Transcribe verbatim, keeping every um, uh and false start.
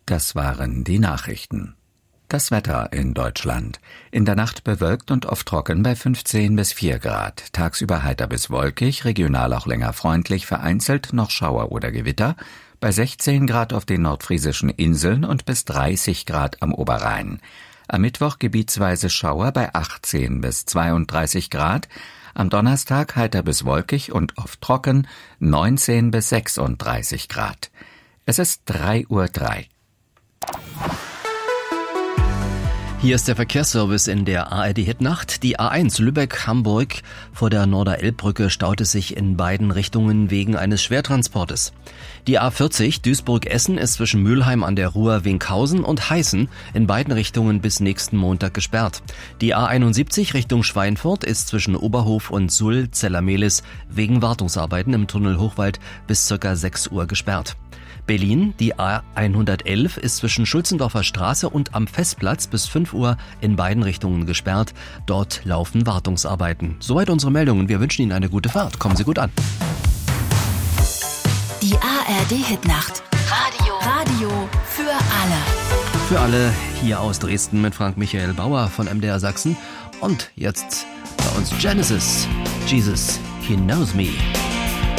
Das waren die Nachrichten. Das Wetter in Deutschland. In der Nacht bewölkt und oft trocken bei fünfzehn bis vier Grad. Tagsüber heiter bis wolkig, regional auch länger freundlich, vereinzelt noch Schauer oder Gewitter. Bei sechzehn Grad auf den nordfriesischen Inseln und bis dreißig Grad am Oberrhein. Am Mittwoch gebietsweise Schauer bei achtzehn bis zweiunddreißig Grad. Am Donnerstag heiter bis wolkig und oft trocken, neunzehn bis sechsunddreißig Grad. Es ist drei Uhr drei. Hier ist der Verkehrsservice in der A R D-Hitnacht. Die A eins Lübeck-Hamburg vor der Norder-Elb-Brücke staute sich in beiden Richtungen wegen eines Schwertransportes. Die A vierzig Duisburg-Essen ist zwischen Mülheim an der Ruhr, Winkhausen und Heißen in beiden Richtungen bis nächsten Montag gesperrt. Die A einundsiebzig Richtung Schweinfurt ist zwischen Oberhof und Suhl-Zellermehlis wegen Wartungsarbeiten im Tunnel Hochwald bis ca. sechs Uhr gesperrt. Berlin, die A hundertelf ist zwischen Schulzendorfer Straße und am Festplatz bis fünf Uhr in beiden Richtungen gesperrt. Dort laufen Wartungsarbeiten. Soweit unsere Meldungen. Wir wünschen Ihnen eine gute Fahrt. Kommen Sie gut an. Die A R D-Hitnacht. Radio. Radio für alle. Für alle hier aus Dresden mit Frank Michael Bauer von M D R Sachsen. Und jetzt bei uns Genesis. Jesus, He Knows Me.